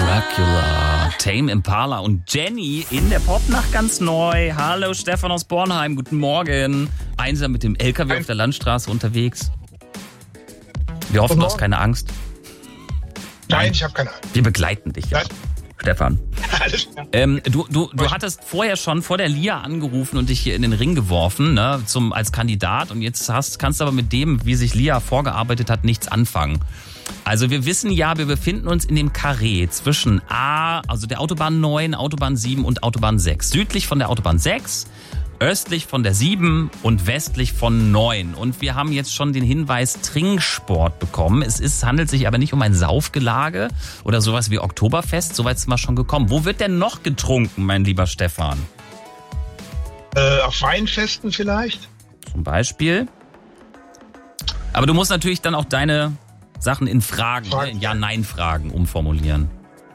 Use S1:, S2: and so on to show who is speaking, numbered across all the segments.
S1: Dracula, Tame Impala und Jenny in der Popnacht ganz neu. Hallo Stefan aus Bornheim, guten Morgen. Einsam mit dem LKW auf der Landstraße unterwegs. Wir hoffen, du hast keine Angst.
S2: Nein, ich habe keine Angst.
S1: Wir begleiten dich ja.
S2: Nein.
S1: Stefan.
S2: Alles klar.
S1: Du hattest vorher schon vor der LIA angerufen und dich hier in den Ring geworfen, ne, als Kandidat. Und jetzt kannst du aber mit dem, wie sich LIA vorgearbeitet hat, nichts anfangen. Also wir wissen ja, wir befinden uns in dem Karree zwischen also der Autobahn 9, Autobahn 7 und Autobahn 6. Südlich von der Autobahn 6, östlich von der 7 und westlich von 9. Und wir haben jetzt schon den Hinweis Trinksport bekommen. Es handelt sich aber nicht um ein Saufgelage oder sowas wie Oktoberfest. Soweit sind wir schon gekommen. Wo wird denn noch getrunken, mein lieber Stefan?
S2: Auf Weinfesten vielleicht?
S1: Zum Beispiel. Aber du musst natürlich dann auch deine Sachen in Fragen, in Ja-Nein-Fragen umformulieren.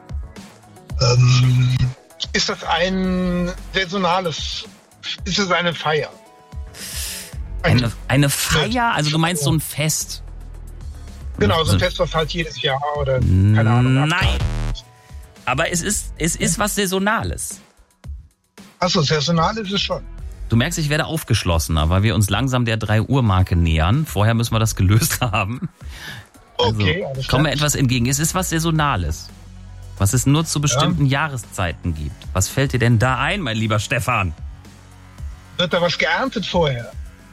S2: Ist das ein saisonales, ist es eine Feier?
S1: Eine Feier? Also du meinst so ein Fest?
S2: Genau, so ein Fest, was halt jedes Jahr oder keine Ahnung.
S1: Nein, aber es ist was Saisonales.
S2: Achso, saisonal ist es schon.
S1: Du merkst, ich werde aufgeschlossener, weil wir uns langsam der 3-Uhr-Marke nähern. Vorher müssen wir das gelöst haben. Also,
S2: okay, alles klar.
S1: komm mir etwas entgegen. Es ist was Saisonales, was es nur zu bestimmten Jahreszeiten gibt. Was fällt dir denn da ein, mein lieber Stefan?
S2: Wird da was geerntet vorher?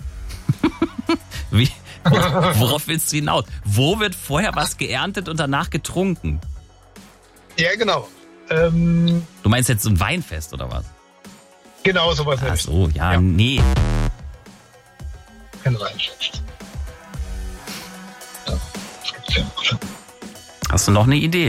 S1: Wie? Worauf willst du hinaus? Wo wird vorher was geerntet und danach getrunken?
S2: Ja, genau.
S1: Du meinst jetzt so ein Weinfest oder was?
S2: Genau, sowas.
S1: Ach so, ja, nee.
S2: Kein Weinfest. Ja, das gibt's ja noch.
S1: Hast du noch eine Idee?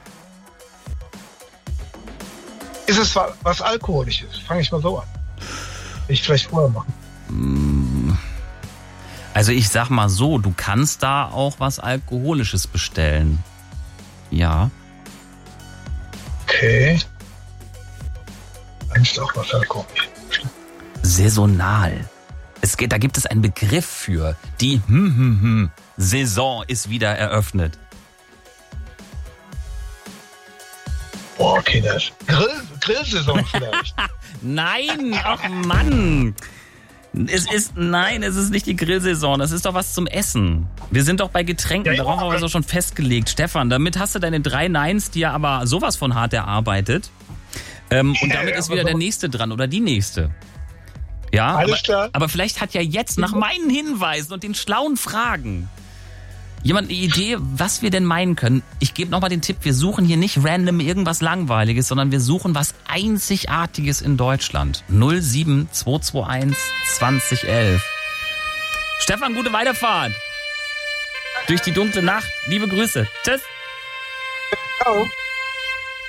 S2: Ist es was Alkoholisches? Fange ich mal so an. Ich vielleicht vorher machen.
S1: Also ich sag mal so, du kannst da auch was Alkoholisches bestellen. Ja.
S2: Okay. Eigentlich auch was Alkoholisches.
S1: Saisonal. Da gibt es einen Begriff für. Die Saison ist wieder eröffnet.
S2: Boah, okay, das ist Grillsaison vielleicht.
S1: Nein, ach Mann. Es ist nicht die Grillsaison, das ist doch was zum Essen. Wir sind doch bei Getränken,
S2: Ja,
S1: darauf haben wir es doch schon festgelegt. Stefan, damit hast du deine 3 Neins dir aber sowas von hart erarbeitet. Und damit ist wieder der Nächste dran oder die Nächste. Ja,
S2: alles klar.
S1: Aber vielleicht hat ja jetzt nach meinen Hinweisen und den schlauen Fragen jemand eine Idee, was wir denn meinen können. Ich gebe nochmal den Tipp, wir suchen hier nicht random irgendwas Langweiliges, sondern wir suchen was Einzigartiges in Deutschland. 07221 2011. Stefan, gute Weiterfahrt. Durch die dunkle Nacht. Liebe Grüße. Tschüss.
S2: Ciao.